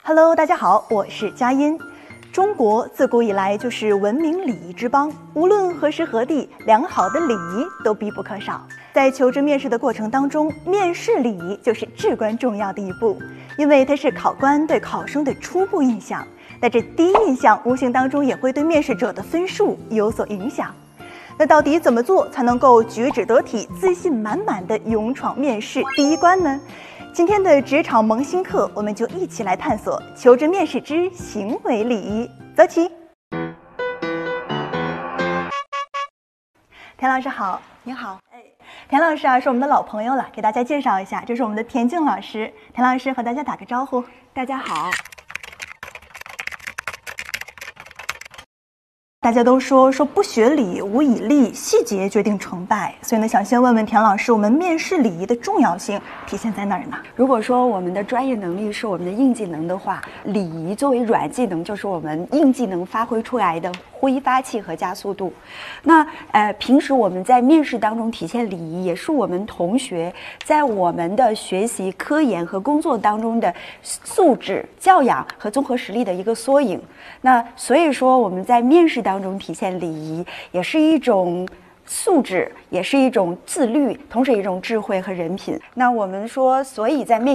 Hello， 大家好，我是佳音。中国自古以来就是文明礼仪之邦，无论何时何地，良好的礼仪都必不可少。在求职面试的过程当中，面试礼仪就是至关重要的一步，因为它是考官对考生的初步印象。但这第一印象无形当中也会对面试者的分数有所影响。那到底怎么做才能够举止得体、自信满满的勇闯面试第一关呢？今天的职场萌新课，我们就一起来探索求职面试之行为礼仪。走起！田老师好。 你好。 田老师啊，是我们的老朋友了，给大家介绍一下，这是我们的田静老师。田老师和大家打个招呼。 大家好。 大家都说不学礼，无以立，细节决定成败。所以呢，想先问问田老师，我们面试礼仪的重要性体现在哪儿呢？ 如果说我们的专业能力是我们的硬技能的话，礼仪作为软技能，就是我们硬技能发挥出来的挥发器和加速度。那平时我们在面试当中体现礼仪，也是我们同学在我们的学习、科研和工作当中的素质、教养和综合实力的一个缩影。那所以说我们在面试当中体现礼仪，也是一种素质，也是一种自律，同时一种智慧和人品。那我们说，所以在面